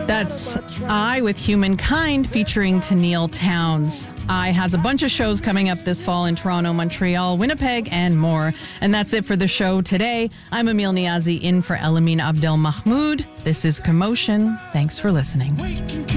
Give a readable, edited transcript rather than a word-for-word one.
That's I with Humankind featuring Tennille Townes. I has a bunch of shows coming up this fall in Toronto, Montreal, Winnipeg, and more. And that's it for the show today. I'm Emil Niazi in for Elamine Abdel Mahmoud. This is Commotion. Thanks for listening.